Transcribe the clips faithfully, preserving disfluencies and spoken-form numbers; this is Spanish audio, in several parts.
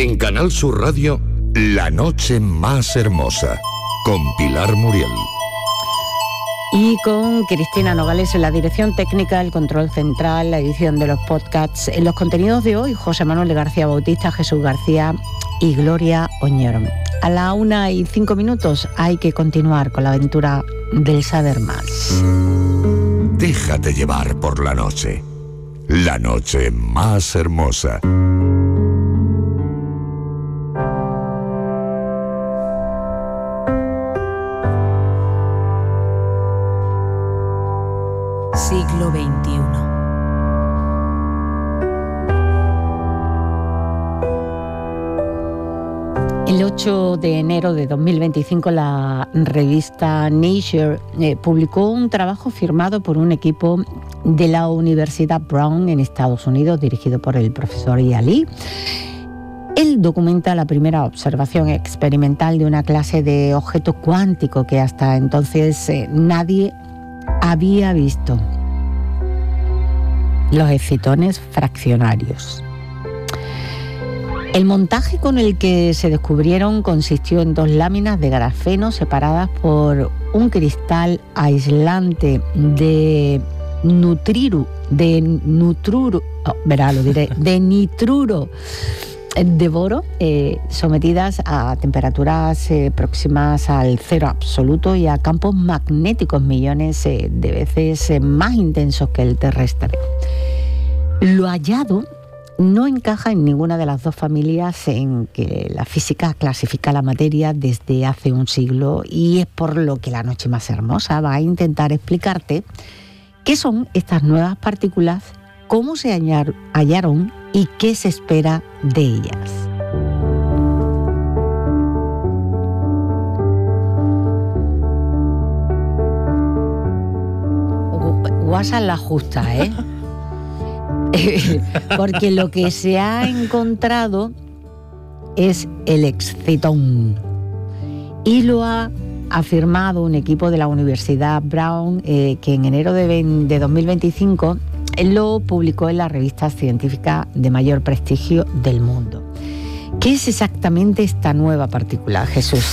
En Canal Sur Radio, La Noche Más Hermosa, con Pilar Muriel. Y con Cristina Nogales en la dirección técnica, el control central, la edición de los podcasts. En los contenidos de hoy, José Manuel García Bautista, Jesús García y Gloria Oñoro. A la una y cinco minutos hay que continuar con la aventura del saber más. Déjate llevar por la noche. La noche más hermosa. Siglo veintiuno. El ocho de enero de dos mil veinticinco, la revista Nature eh, publicó un trabajo firmado por un equipo de la Universidad Brown en Estados Unidos, dirigido por el profesor Yali. Él documenta la primera observación experimental de una clase de objeto cuántico que hasta entonces eh, nadie había visto: los excitones fraccionarios. El montaje con el que se descubrieron consistió en dos láminas de grafeno separadas por un cristal aislante de nutriru, de nutruro, oh, verá, lo diré, de nitruro de boro, eh, sometidas a temperaturas eh, próximas al cero absoluto y a campos magnéticos millones eh, de veces eh, más intensos que el terrestre. Lo hallado no encaja en ninguna de las dos familias en que la física clasifica la materia desde hace un siglo, y es por lo que La Noche Más Hermosa va a intentar explicarte qué son estas nuevas partículas, cómo se hallaron y qué se espera de ellas. Guasa la justa, ¿eh? Porque lo que se ha encontrado es el excitón, y lo ha afirmado un equipo de la Universidad Brown eh, que en enero de, de dos mil veinticinco lo publicó en la revista científica de mayor prestigio del mundo. ¿Qué es exactamente esta nueva partícula, Jesús?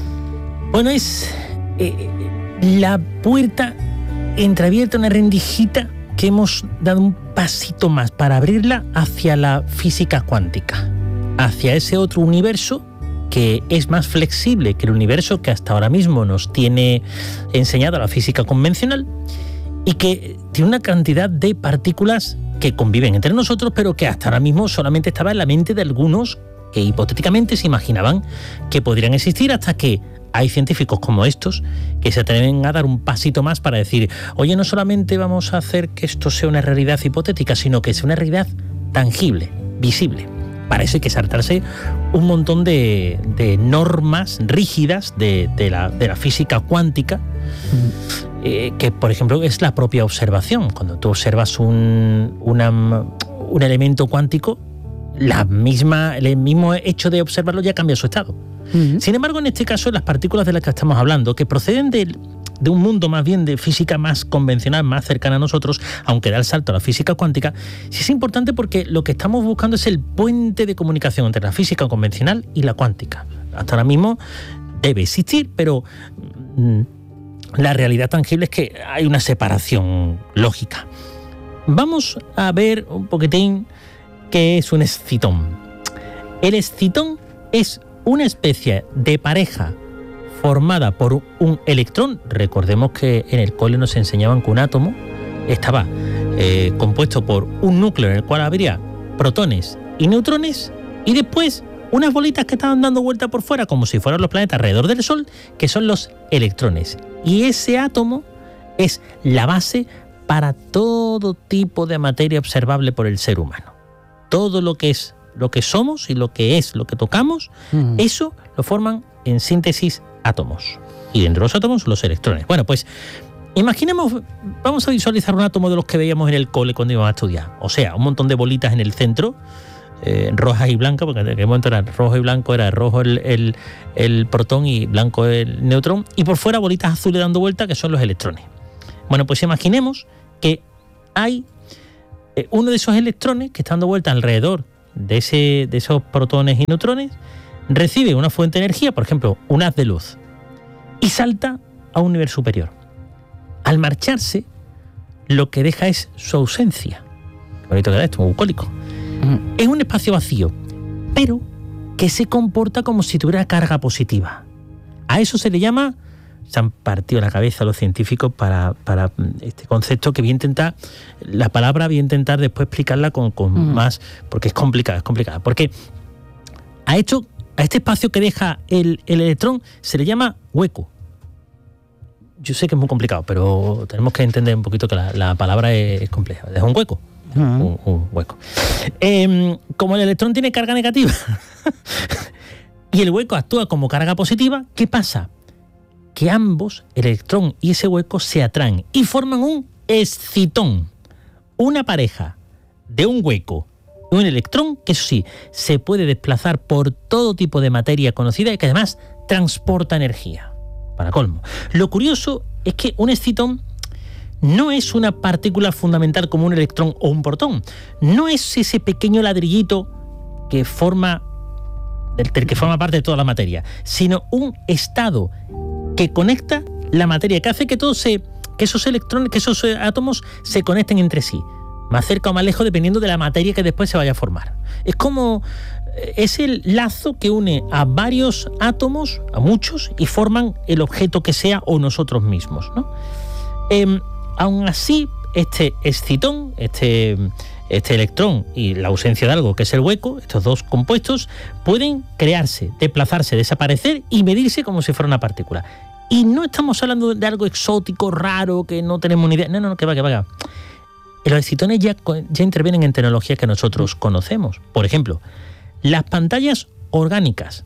Bueno, es eh, la puerta entreabierta, una rendijita que hemos dado un pasito más para abrirla hacia la física cuántica, hacia ese otro universo que es más flexible que el universo que hasta ahora mismo nos tiene enseñado la física convencional, y que tiene una cantidad de partículas que conviven entre nosotros, pero que hasta ahora mismo solamente estaba en la mente de algunos que hipotéticamente se imaginaban que podrían existir, hasta que hay científicos como estos que se atreven a dar un pasito más para decir: oye, no solamente vamos a hacer que esto sea una realidad hipotética, sino que sea una realidad tangible, visible. Para eso hay que saltarse un montón de, de normas rígidas de, de, la, de la física cuántica, mm. eh, que por ejemplo es la propia observación. Cuando tú observas un, una, un elemento cuántico, la misma, el mismo hecho de observarlo ya cambia su estado. Uh-huh. Sin embargo, en este caso, las partículas de las que estamos hablando, que proceden de, de un mundo más bien de física más convencional, más cercana a nosotros, aunque da el salto a la física cuántica, sí es importante porque lo que estamos buscando es el puente de comunicación entre la física convencional y la cuántica. Hasta ahora mismo debe existir, pero mmm, la realidad tangible es que hay una separación lógica. Vamos a ver un poquitín qué es un excitón. El excitón es una especie de pareja formada por un electrón. Recordemos que en el cole nos enseñaban que un átomo estaba eh, compuesto por un núcleo en el cual habría protones y neutrones, y después unas bolitas que estaban dando vuelta por fuera como si fueran los planetas alrededor del Sol, que son los electrones. Y ese átomo es la base para todo tipo de materia observable por el ser humano. Todo lo que es lo que somos y lo que es lo que tocamos, mm. eso lo forman en síntesis átomos. Y dentro de los átomos, los electrones. Bueno, pues imaginemos, vamos a visualizar un átomo de los que veíamos en el cole cuando íbamos a estudiar. O sea, un montón de bolitas en el centro, eh, rojas y blancas, porque en aquel momento era rojo y blanco, era rojo el, el, el protón y blanco el neutrón, y por fuera bolitas azules dando vuelta, que son los electrones. Bueno, pues imaginemos que hay eh, uno de esos electrones que está dando vuelta alrededor de, ese, de esos protones y neutrones recibe una fuente de energía, por ejemplo, un haz de luz, y salta a un nivel superior. Al marcharse, lo que deja es su ausencia. Qué bonito queda esto, muy bucólico. Mm. Es un espacio vacío, pero que se comporta como si tuviera carga positiva. A eso se le llama... Se han partido la cabeza los científicos para, para este concepto que voy a intentar, la palabra voy a intentar después explicarla con, con mm. más, porque es complicada, es complicada. Porque a esto, a este espacio que deja el, el electrón se le llama hueco. Yo sé que es muy complicado, pero tenemos que entender un poquito que la, la palabra es, es compleja. Es un hueco. Mm. Un, un hueco. Eh, como el electrón tiene carga negativa y el hueco actúa como carga positiva, ¿qué pasa? Que ambos, el electrón y ese hueco, se atraen y forman un excitón. Una pareja de un hueco y un electrón que, eso sí, se puede desplazar por todo tipo de materia conocida y que además transporta energía. Para colmo. Lo curioso es que un excitón no es una partícula fundamental como un electrón o un protón. No es ese pequeño ladrillito que forma, del, del que forma parte de toda la materia, sino un estado que conecta la materia, que hace que todos se, que esos electrones, que esos átomos se conecten entre sí, más cerca o más lejos dependiendo de la materia que después se vaya a formar. Es como es el lazo que une a varios átomos, a muchos, y forman el objeto que sea o nosotros mismos, ¿no? Eh, aún así, este excitón, este este electrón y la ausencia de algo que es el hueco, estos dos compuestos pueden crearse, desplazarse, desaparecer y medirse como si fuera una partícula. Y no estamos hablando de algo exótico, raro, que no tenemos ni idea. No, no, no, que va, que va. Los excitones ya, ya intervienen en tecnologías que nosotros conocemos. Por ejemplo, las pantallas orgánicas,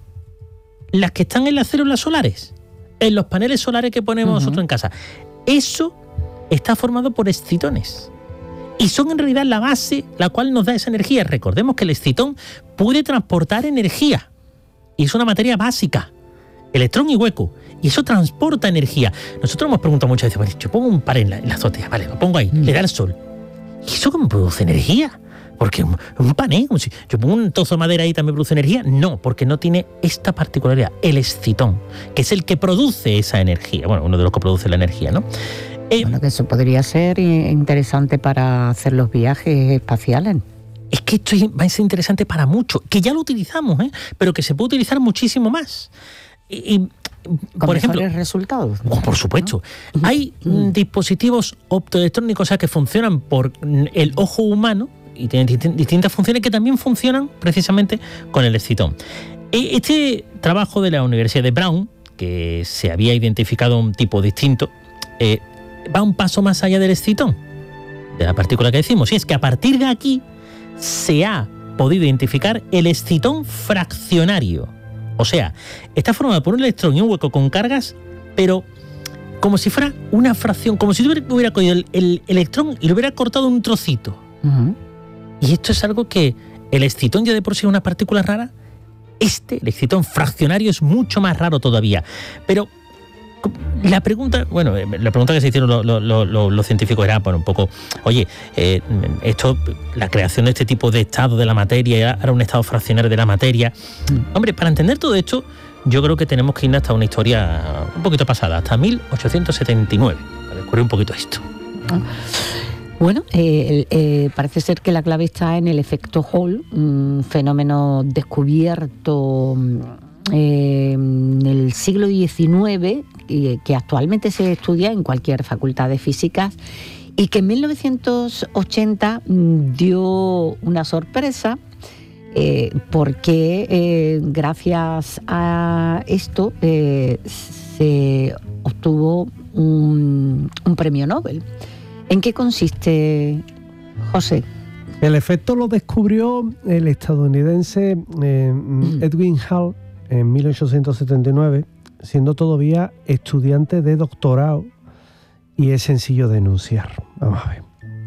las que están en las células solares, en los paneles solares que ponemos uh-huh. nosotros en casa. Eso está formado por excitones. Y son en realidad la base la cual nos da esa energía. Recordemos que el excitón puede transportar energía. Y es una materia básica. Electrón y hueco. Y eso transporta energía. Nosotros hemos preguntado muchas veces, bueno, yo pongo un par en la, en la azotea, vale, lo pongo ahí, mm. le da el sol. ¿Y eso cómo produce energía? Porque un, un panel, como si yo pongo un trozo de madera ahí, ¿también produce energía? No, porque no tiene esta particularidad, el excitón, que es el que produce esa energía. Bueno, uno de los que produce la energía, ¿no? Eh, bueno, que eso podría ser interesante para hacer los viajes espaciales. Es que esto va a ser interesante para mucho, que ya lo utilizamos, ¿eh? Pero que se puede utilizar muchísimo más. Y, y ¿Con por ejemplo, resultados? Oh, por supuesto. ¿No? Hay mm. dispositivos optoelectrónicos, o sea, que funcionan por el ojo humano y tienen distintas funciones que también funcionan precisamente con el excitón. Este trabajo de la Universidad de Brown, que se había identificado un tipo distinto, eh, va un paso más allá del excitón, de la partícula que decimos, y es que a partir de aquí se ha podido identificar el excitón fraccionario. O sea, está formado por un electrón y un hueco con cargas, pero como si fuera una fracción, como si hubiera, hubiera cogido el, el electrón y lo hubiera cortado un trocito. Uh-huh. Y esto es algo que el excitón ya de por sí es una partícula rara. Este, el excitón fraccionario, es mucho más raro todavía. Pero la pregunta, bueno, la pregunta que se hicieron los, los, los, los científicos era, bueno, un poco, oye, eh, esto, la creación de este tipo de estado de la materia, era un estado fraccionario de la materia. Mm. Hombre, para entender todo esto, yo creo que tenemos que ir hasta una historia un poquito pasada, hasta mil ochocientos setenta y nueve, para descubrir un poquito esto. Ah. Bueno, eh, eh, parece ser que la clave está en el efecto Hall, un fenómeno descubierto eh, en el siglo diecinueve, y que actualmente se estudia en cualquier facultad de físicas, y que en mil novecientos ochenta dio una sorpresa, eh, porque eh, gracias a esto eh, se obtuvo un, un premio Nobel. ¿En qué consiste, José? El efecto lo descubrió el estadounidense eh, mm. Edwin Hall en mil ochocientos setenta y nueve, siendo todavía estudiante de doctorado, y es sencillo de enunciar. Vamos a ver.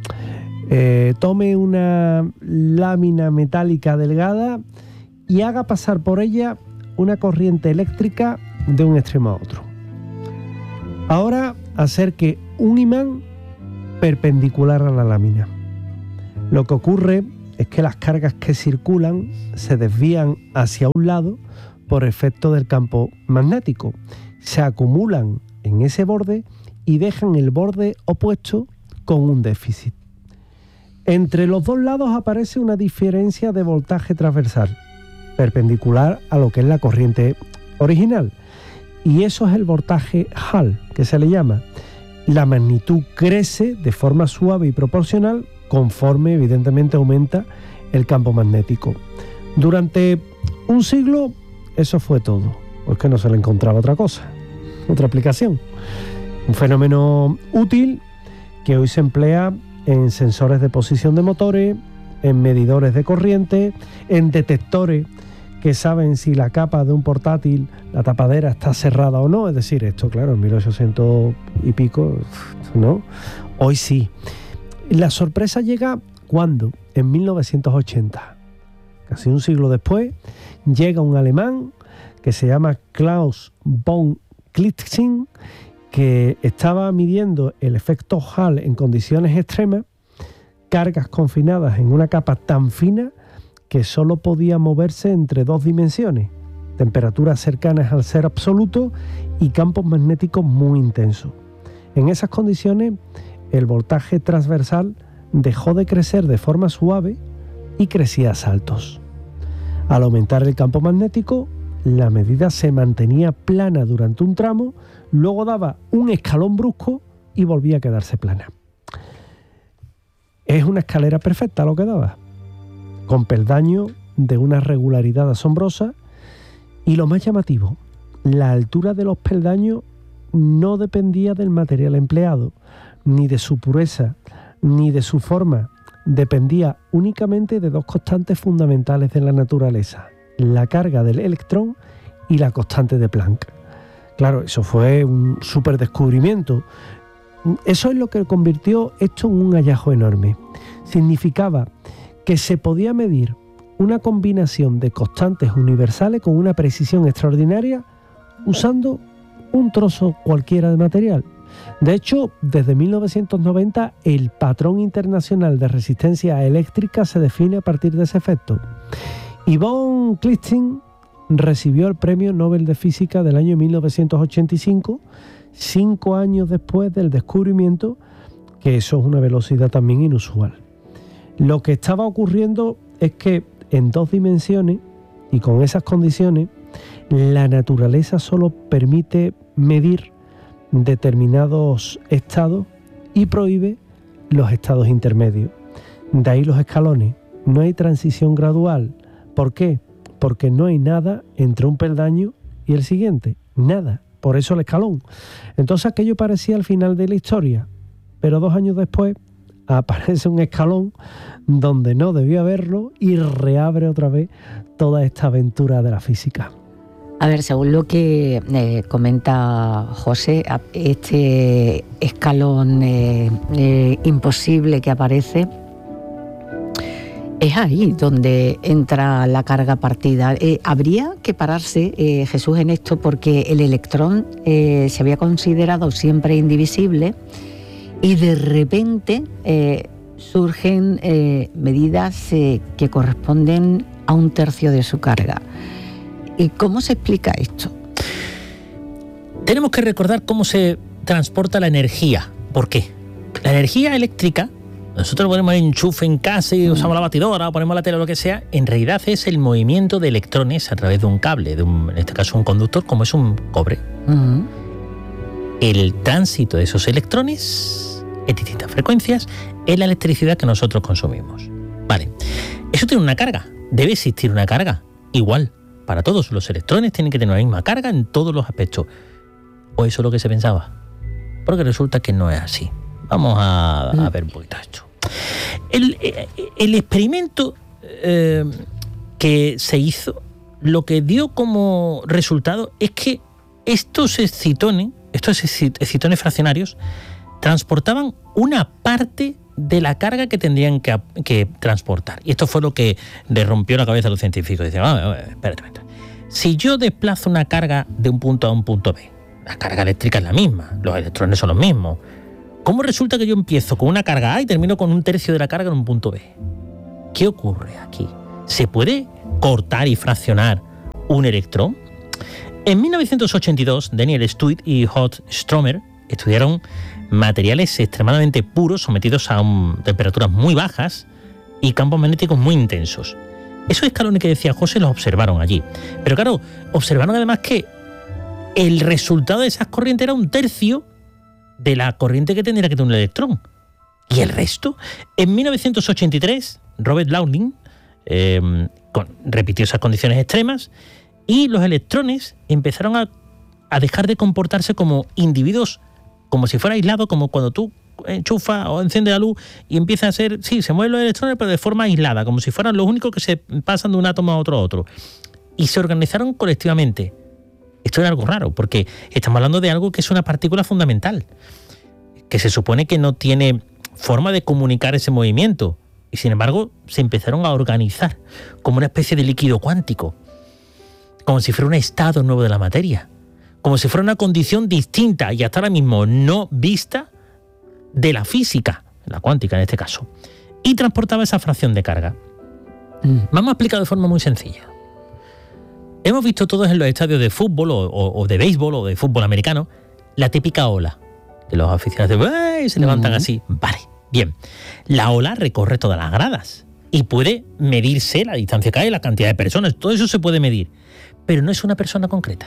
Eh, tome una lámina metálica delgada y haga pasar por ella una corriente eléctrica de un extremo a otro. Ahora acerque un imán perpendicular a la lámina. Lo que ocurre es que las cargas que circulan se desvían hacia un lado por efecto del campo magnético. Se acumulan en ese borde y dejan el borde opuesto con un déficit. Entre los dos lados aparece una diferencia de voltaje transversal, perpendicular a lo que es la corriente original. Y eso es el voltaje Hall, que se le llama. La magnitud crece de forma suave y proporcional conforme evidentemente aumenta el campo magnético. Durante un siglo eso fue todo, porque no se le encontraba otra cosa, otra aplicación. Un fenómeno útil que hoy se emplea en sensores de posición de motores, en medidores de corriente, en detectores que saben si la capa de un portátil, la tapadera, está cerrada o no. Es decir, esto, claro, en mil ochocientos y pico, ¿no? Hoy sí. La sorpresa llega cuando, en mil novecientos ochenta, casi un siglo después, llega un alemán que se llama Klaus von Klitzing, que estaba midiendo el efecto Hall en condiciones extremas, cargas confinadas en una capa tan fina que solo podía moverse entre dos dimensiones, temperaturas cercanas al cero absoluto y campos magnéticos muy intensos. En esas condiciones, el voltaje transversal dejó de crecer de forma suave y crecía a saltos. Al aumentar el campo magnético, la medida se mantenía plana durante un tramo, luego daba un escalón brusco y volvía a quedarse plana. Es una escalera perfecta lo que daba, con peldaños de una regularidad asombrosa, y lo más llamativo, la altura de los peldaños no dependía del material empleado, ni de su pureza, ni de su forma. Dependía únicamente de dos constantes fundamentales de la naturaleza: la carga del electrón y la constante de Planck. Claro, eso fue un súper descubrimiento. Eso es lo que convirtió esto en un hallazgo enorme. Significaba que se podía medir una combinación de constantes universales con una precisión extraordinaria usando un trozo cualquiera de material. De hecho, desde mil novecientos noventa el patrón internacional de resistencia eléctrica se define a partir de ese efecto. Y von Klitzing recibió el Premio Nobel de Física del año mil novecientos ochenta y cinco, cinco años después del descubrimiento, que eso es una velocidad también inusual. Lo que estaba ocurriendo es que en dos dimensiones y con esas condiciones, la naturaleza solo permite medir determinados estados y prohíbe los estados intermedios. De ahí los escalones. No hay transición gradual. ¿Por qué? Porque no hay nada entre un peldaño y el siguiente. Nada. Por eso el escalón. Entonces aquello parecía el final de la historia. Pero dos años después aparece un escalón donde no debía haberlo y reabre otra vez toda esta aventura de la física. A ver, según lo que eh, comenta José, este escalón eh, eh, imposible que aparece es ahí donde entra la carga partida. Eh, habría que pararse, eh, Jesús, en esto, porque el electrón eh, se había considerado siempre indivisible y de repente eh, surgen eh, medidas eh, que corresponden a un tercio de su carga. ¿Y cómo se explica esto? Tenemos que recordar cómo se transporta la energía. ¿Por qué? La energía eléctrica, nosotros ponemos el enchufe en casa y usamos la batidora, o ponemos la tele o lo que sea, en realidad es el movimiento de electrones a través de un cable, de un, en este caso un conductor, como es un cobre. Uh-huh. El tránsito de esos electrones en distintas frecuencias es la electricidad que nosotros consumimos. Vale, eso tiene una carga, debe existir una carga, igual. Para todos los electrones tienen que tener la misma carga en todos los aspectos. ¿O eso es lo que se pensaba? Porque resulta que no es así. Vamos a, a ver un poquito esto. El, el experimento eh, que se hizo, lo que dio como resultado es que estos excitones, estos excitones fraccionarios, transportaban una parte de la carga que tendrían que, que transportar. Y esto fue lo que le rompió la cabeza a los científicos. Dicen, ah, espérate, espérate. Si yo desplazo una carga de un punto A a un punto B, la carga eléctrica es la misma, los electrones son los mismos. ¿Cómo resulta que yo empiezo con una carga A y termino con un tercio de la carga en un punto B? ¿qué ocurre aquí? ¿Se puede cortar y fraccionar un electrón? En mil novecientos ochenta y dos, Daniel Stuit y Hot Stromer estudiaron materiales extremadamente puros sometidos a un, temperaturas muy bajas y campos magnéticos muy intensos. Esos escalones que decía José los observaron allí. Pero claro, observaron además que el resultado de esas corrientes era un tercio de la corriente que tendría que tener un electrón. ¿Y el resto? En mil novecientos ochenta y tres, Robert Lawling eh, con, repitió esas condiciones extremas y los electrones empezaron a, a dejar de comportarse como individuos, como si fuera aislado, como cuando tú enchufas o enciendes la luz y empieza a ser, sí, se mueven los electrones, pero de forma aislada, como si fueran los únicos que se pasan de un átomo a otro a otro. Y se organizaron colectivamente. Esto es algo raro, porque estamos hablando de algo que es una partícula fundamental, que se supone que no tiene forma de comunicar ese movimiento. Y sin embargo, se empezaron a organizar como una especie de líquido cuántico, como si fuera un estado nuevo de la materia, como si fuera una condición distinta y hasta ahora mismo no vista de la física, la cuántica en este caso, y transportaba esa fracción de carga. Mm. Vamos a explicar de forma muy sencilla. Hemos visto todos en los estadios de fútbol o, o, o de béisbol o de fútbol americano la típica ola, que los aficionados de, se levantan mm. así. Vale, bien. La ola recorre todas las gradas y puede medirse la distancia que hay, la cantidad de personas, todo eso se puede medir, pero no es una persona concreta.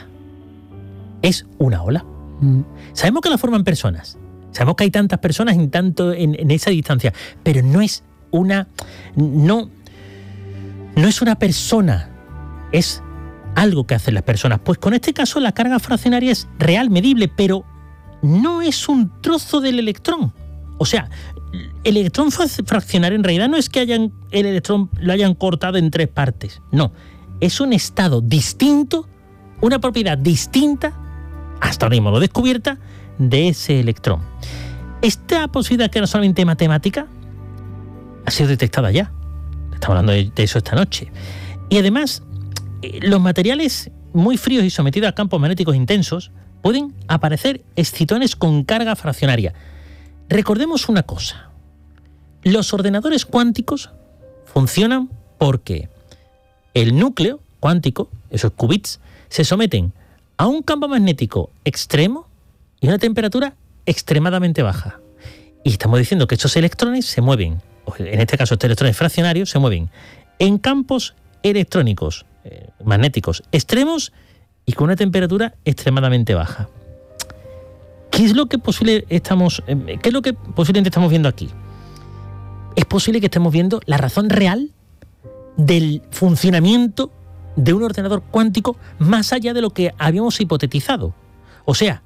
Es una ola. Mm. Sabemos que la forman personas, sabemos que hay tantas personas en, tanto, en, en esa distancia, pero no es una no, no es una persona, es algo que hacen las personas. Pues con este caso la carga fraccionaria es real, medible, pero no es un trozo del electrón. O sea, el electrón fraccionario en realidad no es que hayan el electrón lo hayan cortado en tres partes, no, es un estado distinto, una propiedad distinta, hasta ahora mismo no descubierta, de ese electrón. Esta posibilidad, que era solamente matemática, ha sido detectada ya. Estamos hablando de, de eso esta noche. Y además, los materiales muy fríos y sometidos a campos magnéticos intensos pueden aparecer excitones con carga fraccionaria. Recordemos una cosa. Los ordenadores cuánticos funcionan porque el núcleo cuántico, esos qubits, se someten a un campo magnético extremo y una temperatura extremadamente baja. Y estamos diciendo que estos electrones se mueven, en este caso estos electrones fraccionarios, se mueven en campos electrónicos, eh, magnéticos extremos y con una temperatura extremadamente baja. ¿Qué es lo que posible estamos, eh, qué es lo que posiblemente estamos viendo aquí? Es posible que estemos viendo la razón real del funcionamiento de un ordenador cuántico más allá de lo que habíamos hipotetizado. O sea,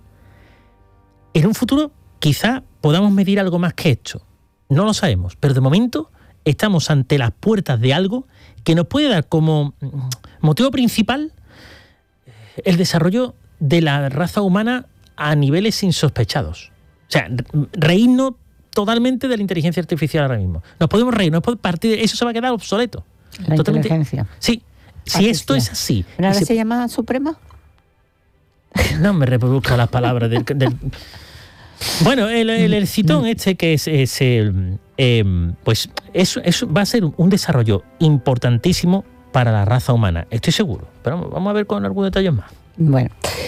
en un futuro quizá podamos medir algo más que esto. No lo sabemos, pero de momento estamos ante las puertas de algo que nos puede dar como motivo principal el desarrollo de la raza humana a niveles insospechados. O sea, reírnos totalmente de la inteligencia artificial ahora mismo. Nos podemos reír, nos podemos partir, eso se va a quedar obsoleto. La Totalmente. Inteligencia. Sí, si esto es así. ¿Pero ahora se... se llama Suprema? No me reproduzca las palabras del... del... Bueno, el, el, el citón este que es, es el, eh, pues eso, eso va a ser un desarrollo importantísimo para la raza humana, estoy seguro. Pero vamos a ver con algunos detalles más. Bueno,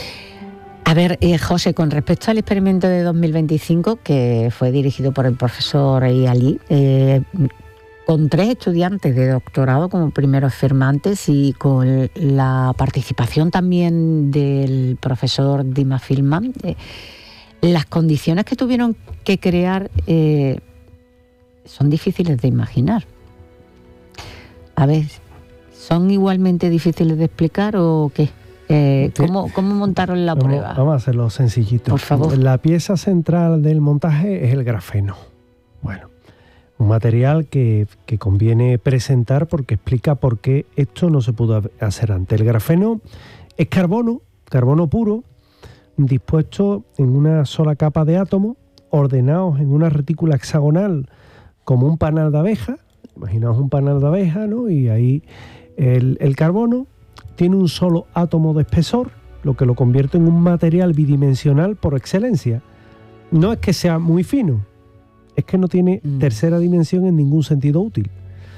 a ver, eh, José, con respecto al experimento de dos mil veinticinco, que fue dirigido por el profesor Ali, eh, con tres estudiantes de doctorado como primeros firmantes y con la participación también del profesor Dima Filman, eh, las condiciones que tuvieron que crear eh, son difíciles de imaginar. A ver, ¿son igualmente difíciles de explicar o qué? Eh, ¿cómo, ¿Cómo montaron la vamos, prueba? Vamos a hacerlo sencillito. Por favor. La pieza central del montaje es el grafeno. Bueno, un material que, que conviene presentar porque explica por qué esto no se pudo hacer antes. El grafeno es carbono, carbono puro, dispuesto en una sola capa de átomos, ordenados en una retícula hexagonal como un panal de abeja. Imaginaos un panal de abeja, ¿no? Y ahí el, el carbono tiene un solo átomo de espesor, lo que lo convierte en un material bidimensional por excelencia. No es que sea muy fino, es que no tiene mm. tercera dimensión en ningún sentido útil.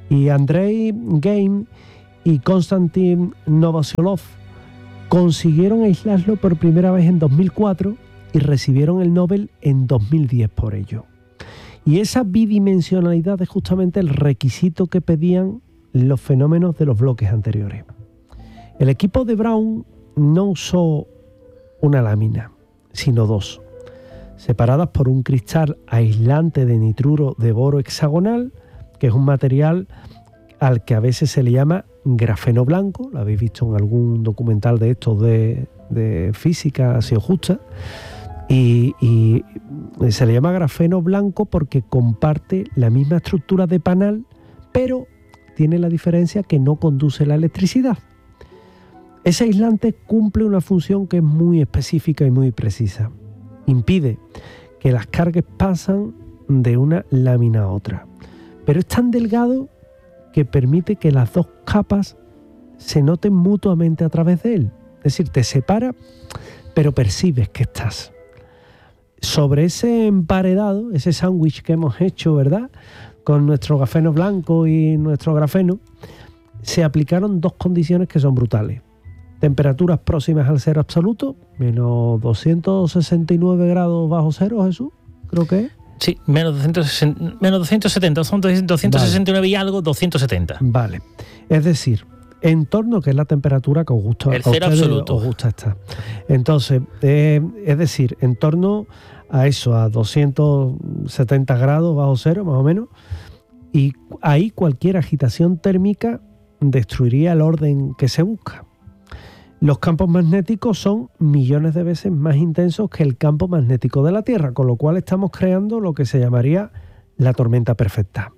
Y Andrei Geim y Konstantin Novoselov consiguieron aislarlo por primera vez en dos mil cuatro y recibieron el Nobel en dos mil diez por ello. Y esa bidimensionalidad es justamente el requisito que pedían los fenómenos de los bloques anteriores. El equipo de Brown no usó una lámina, sino dos, separadas por un cristal aislante de nitruro de boro hexagonal, que es un material al que a veces se le llama grafeno blanco. Lo habéis visto en algún documental de estos de, de física, si os gusta. Y, y se le llama grafeno blanco porque comparte la misma estructura de panal, pero tiene la diferencia que no conduce la electricidad. Ese aislante cumple una función que es muy específica y muy precisa. Impide que las cargas pasen de una lámina a otra, pero es tan delgado que permite que las dos capas se noten mutuamente a través de él. Es decir, te separa, pero percibes que estás. Sobre ese emparedado, ese sándwich que hemos hecho, ¿verdad?, con nuestro grafeno blanco y nuestro grafeno, se aplicaron dos condiciones que son brutales. Temperaturas próximas al cero absoluto, menos doscientos sesenta y nueve grados bajo cero, Jesús, creo que es. Sí, menos, doscientos sesenta, menos doscientos setenta, son doscientos sesenta y nueve vale. Y algo, doscientos setenta. Vale, es decir, en torno, que es la temperatura que os gusta, el cero absoluto. Os gusta esta. Entonces, eh, es decir, en torno a eso, a doscientos setenta grados bajo cero, más o menos, y ahí cualquier agitación térmica destruiría el orden que se busca. Los campos magnéticos son millones de veces más intensos que el campo magnético de la Tierra, con lo cual estamos creando lo que se llamaría la tormenta perfecta.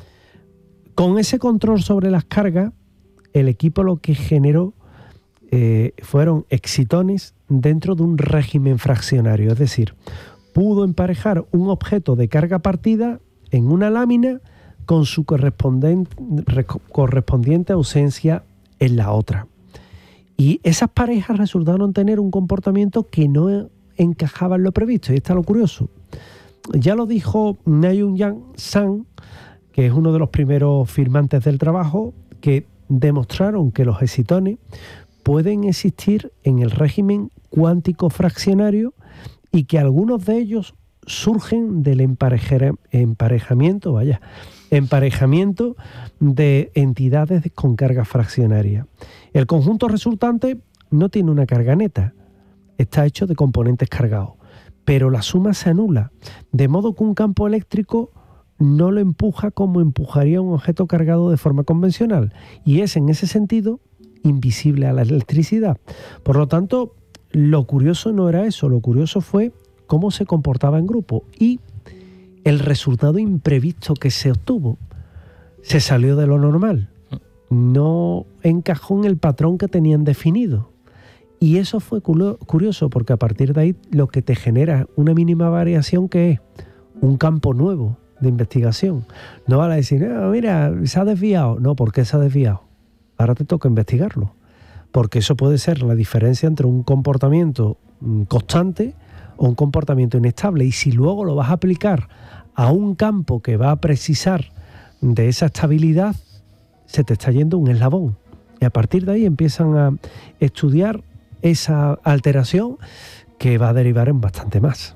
Con ese control sobre las cargas, el equipo lo que generó eh, fueron excitones dentro de un régimen fraccionario, es decir, pudo emparejar un objeto de carga partida en una lámina con su correspondiente, correspondiente ausencia en la otra. Y esas parejas resultaron tener un comportamiento que no encajaba en lo previsto. Y está lo curioso. Ya lo dijo Naeun San, que es uno de los primeros firmantes del trabajo, que demostraron que los excitones pueden existir en el régimen cuántico fraccionario y que algunos de ellos surgen del emparejamiento, vaya, emparejamiento de entidades con carga fraccionaria. El conjunto resultante no tiene una carga neta, está hecho de componentes cargados, pero la suma se anula, de modo que un campo eléctrico no lo empuja como empujaría un objeto cargado de forma convencional, y es en ese sentido invisible a la electricidad. Por lo tanto, lo curioso no era eso, lo curioso fue cómo se comportaba en grupo y el resultado imprevisto que se obtuvo. Se salió de lo normal, no encajó en el patrón que tenían definido. Y eso fue curioso porque a partir de ahí lo que te genera una mínima variación, que es un campo nuevo de investigación. No vale decir, ah, mira, se ha desviado. No, ¿por qué se ha desviado? Ahora te toca investigarlo. Porque eso puede ser la diferencia entre un comportamiento constante o un comportamiento inestable. Y si luego lo vas a aplicar a un campo que va a precisar de esa estabilidad, se te está yendo un eslabón. Y a partir de ahí empiezan a estudiar esa alteración que va a derivar en bastante más.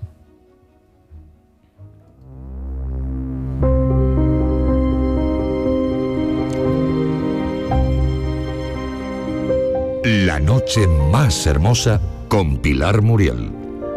La noche más hermosa con Pilar Muriel.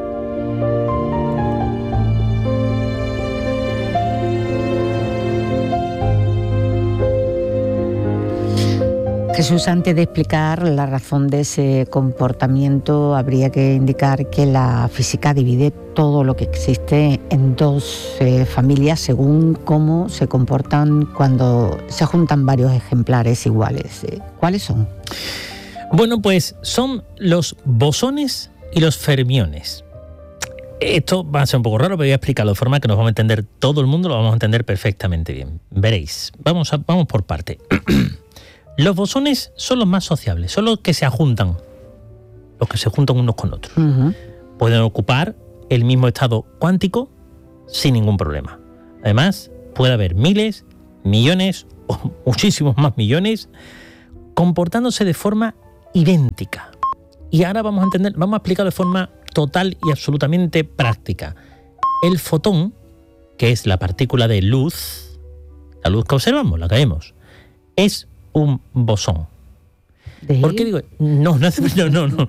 Jesús, antes de explicar la razón de ese comportamiento, habría que indicar que la física divide todo lo que existe en dos eh, familias según cómo se comportan cuando se juntan varios ejemplares iguales. ¿Cuáles son? Bueno, pues son los bosones y los fermiones. Esto va a ser un poco raro, pero voy a explicarlo de forma que nos vamos a entender todo el mundo, lo vamos a entender perfectamente bien. Veréis, vamos, a, vamos por parte. Los bosones son los más sociables, son los que se ajuntan, los que se juntan unos con otros. Uh-huh. Pueden ocupar el mismo estado cuántico sin ningún problema. Además, puede haber miles, millones o muchísimos más millones, comportándose de forma idéntica. Y ahora vamos a entender, vamos a explicar de forma total y absolutamente práctica. El fotón, que es la partícula de luz, la luz que observamos, la que vemos, es un bosón. ¿De ¿Por qué digo? No, no, no, no, no.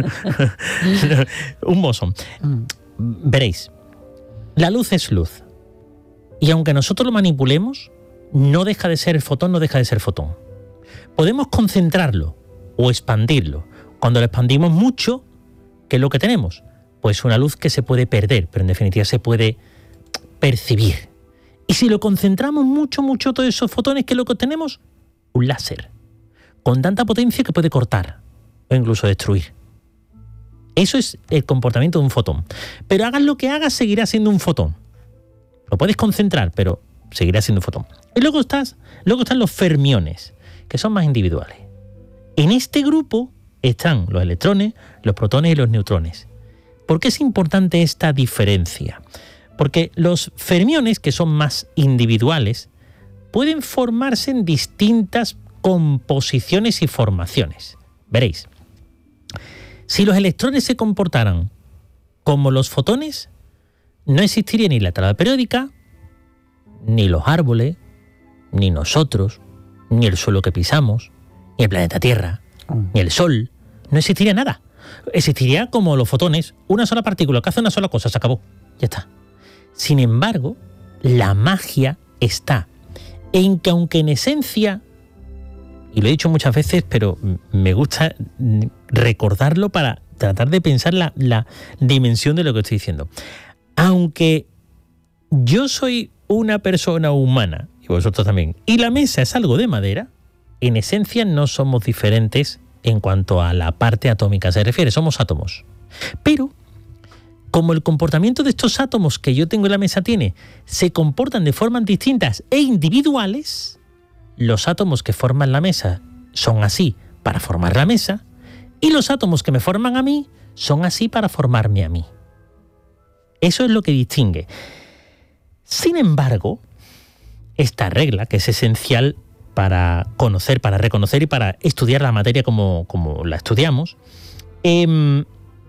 Un bosón. Mm. Veréis, la luz es luz. Y aunque nosotros lo manipulemos, no deja de ser fotón, no deja de ser fotón. Podemos concentrarlo o expandirlo. Cuando lo expandimos mucho, ¿qué es lo que tenemos? Pues una luz que se puede perder, pero en definitiva se puede percibir. Y si lo concentramos mucho, mucho, todos esos fotones, ¿qué es lo que tenemos? Un láser. Con tanta potencia que puede cortar o incluso destruir. Eso es el comportamiento de un fotón. Pero hagas lo que hagas, seguirá siendo un fotón. Lo puedes concentrar, pero seguirá siendo un fotón. Y luego, estás, luego están los fermiones, que son más individuales. En este grupo están los electrones, los protones y los neutrones. ¿Por qué es importante esta diferencia? Porque los fermiones, que son más individuales, pueden formarse en distintas composiciones y formaciones. Veréis, si los electrones se comportaran como los fotones, no existiría ni la tabla periódica, ni los árboles, ni nosotros, ni el suelo que pisamos, ni el planeta Tierra, ni el Sol. No existiría nada. Existiría como los fotones, una sola partícula que hace una sola cosa, se acabó, ya está. Sin embargo, la magia está en que, aunque en esencia, y lo he dicho muchas veces, pero me gusta recordarlo para tratar de pensar la, la dimensión de lo que estoy diciendo. Aunque yo soy una persona humana, y vosotros también, y la mesa es algo de madera, en esencia no somos diferentes en cuanto a la parte atómica se refiere, somos átomos. Pero, como el comportamiento de estos átomos que yo tengo en la mesa tiene, se comportan de formas distintas e individuales, los átomos que forman la mesa son así para formar la mesa, y los átomos que me forman a mí son así para formarme a mí. Eso es lo que distingue. Sin embargo, esta regla, que es esencial para conocer, para reconocer y para estudiar la materia como, como la estudiamos, eh,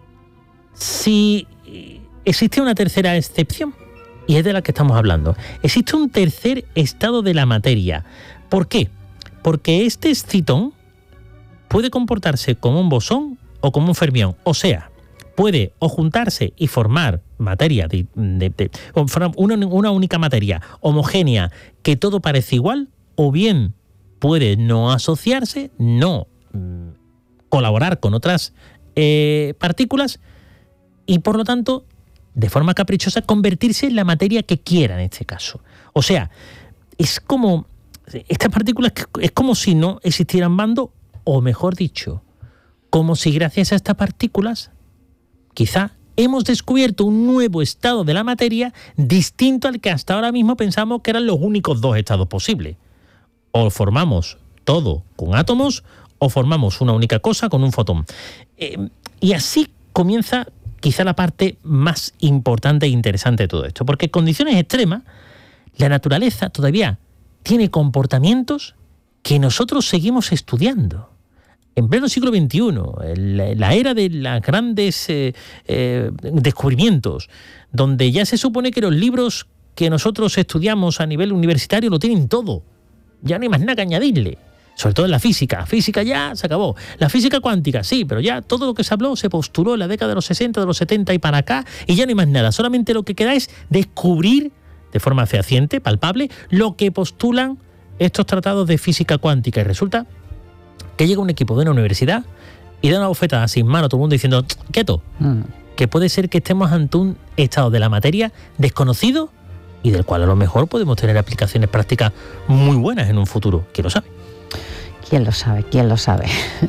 si existe una tercera excepción, y es de la que estamos hablando. Existe un tercer estado de la materia. ¿Por qué? Porque este excitón puede comportarse como un bosón o como un fermión. O sea, puede o juntarse y formar materia, de, de, de, una, una única materia homogénea que todo parece igual, o bien puede no asociarse, no mmm, colaborar con otras eh, partículas y, por lo tanto, de forma caprichosa, convertirse en la materia que quiera en este caso. O sea, es como... Estas partículas es como si no existieran bandos, o mejor dicho, como si gracias a estas partículas, quizá hemos descubierto un nuevo estado de la materia distinto al que hasta ahora mismo pensamos que eran los únicos dos estados posibles. O formamos todo con átomos, o formamos una única cosa con un fotón. Eh, y así comienza quizá la parte más importante e interesante de todo esto, porque en condiciones extremas, la naturaleza todavía tiene comportamientos que nosotros seguimos estudiando. En pleno siglo veintiuno, la, la era de los grandes eh, eh, descubrimientos, donde ya se supone que los libros que nosotros estudiamos a nivel universitario lo tienen todo. Ya no hay más nada que añadirle. Sobre todo en la física. Física ya se acabó. La física cuántica, sí, pero ya todo lo que se habló se postuló en la década de los sesenta, de los setenta y para acá, y ya no hay más nada. Solamente lo que queda es descubrir de forma fehaciente, palpable, lo que postulan estos tratados de física cuántica. Y resulta que llega un equipo de una universidad y da una bofetada sin mano a todo el mundo diciendo, quieto, mm. que puede ser que estemos ante un estado de la materia desconocido y del cual a lo mejor podemos tener aplicaciones prácticas muy buenas en un futuro. ¿Quién lo sabe? ¿Quién lo sabe? ¿Quién lo sabe?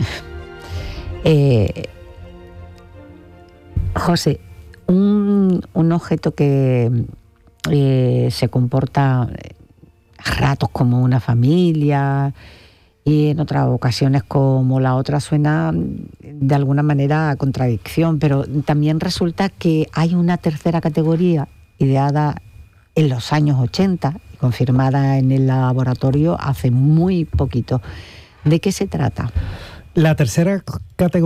eh, José, un, un objeto que eh, se comporta a ratos como una familia y en otras ocasiones como la otra, suena de alguna manera a contradicción, pero también resulta que hay una tercera categoría ideada en los años ochenta, confirmada en el laboratorio hace muy poquito. ¿De qué se trata? La tercera categoría